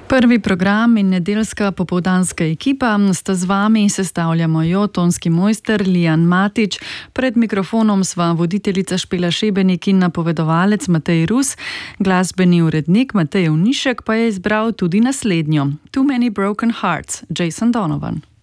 Prvi program in nedeljska popoldanska ekipa sta z vami, sestavljamo jo tonski mojster Lijan Matič, pred mikrofonom sva voditeljica Špela Šebenik in napovedovalec Matej Rus, glasbeni urednik Matej Unišek pa je izbral tudi naslednjo: Too Many Broken Hearts, Jason Donovan.